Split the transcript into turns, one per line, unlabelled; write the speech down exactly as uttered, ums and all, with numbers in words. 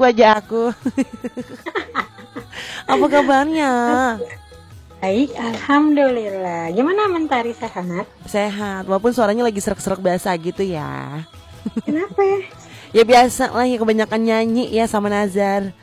wajah aku. Apa kabarnya?
Baik, alhamdulillah. Gimana Mentari, sehat?
Sehat, walaupun suaranya lagi serak-serak biasa gitu ya.
Kenapa ya?
Ya biasa lah ya, kebanyakan nyanyi ya sama Nazar.